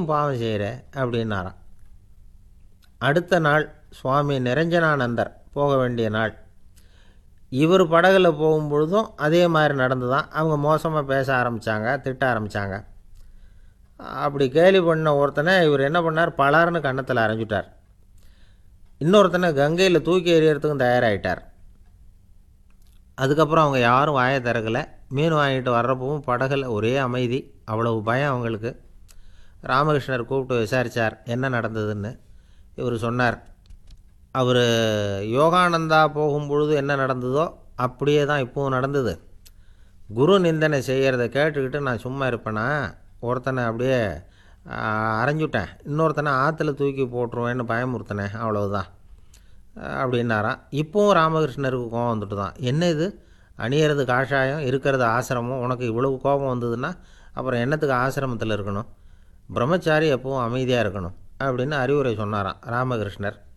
நீயும் பாவம் செய்கிற அப்படின்னாராம். அடுத்த நாள் சுவாமி நிரஞ்சனானந்தர் போக வேண்டிய நாள். இவர் படகுல போகும்பொழுதும் அதே மாதிரி நடந்து தான். அவங்க மோசமாக பேச ஆரம்பித்தாங்க, திட்ட ஆரம்பித்தாங்க. அப்படி கேலி பண்ண ஒருத்தனை இவர் என்ன பண்ணார், பலார்னு கன்னத்தில் அரைஞ்சிட்டார். இன்னொருத்தனை கங்கையில் தூக்கி எறியறதுக்கும் தயாராகிட்டார். அதுக்கப்புறம் அவங்க யாரும் வாயை திறக்கலை. மீன் வாங்கிட்டு வர்றப்பவும் படகுல ஒரே அமைதி. அவ்வளவு பயம் அவங்களுக்கு. ராமகிருஷ்ணர் கூப்பிட்டு விசாரித்தார் என்ன நடந்ததுன்னு. இவர் சொன்னார், அவர் யோகானந்தா போகும்பொழுது என்ன நடந்ததோ அப்படியே தான் இப்போவும் நடந்தது. குரு நிந்தனை செய்கிறத கேட்டுக்கிட்டு நான் சும்மா இருப்பேனா, ஒருத்தனை அப்படியே அரைஞ்சுட்டேன், இன்னொருத்தனை ஆற்றுல தூக்கி போட்டுருவேன்னு பயமுறுத்தினேன், அவ்வளவுதான் அப்படின்னாராம். இப்போவும் ராமகிருஷ்ணருக்கு கோபம் வந்துட்டு தான். என்ன இது, அணியறது காஷாயம், இருக்கிறது ஆசிரமம், உனக்கு இவ்வளவு கோபம் வந்ததுன்னா அப்புறம் என்னத்துக்கு ஆசிரமத்தில் இருக்கணும், பிரம்மச்சாரி எப்பவும் அமைதியாக இருக்கணும் அப்படின்னு அறிவுரை சொன்னாராம் ராமகிருஷ்ணர்.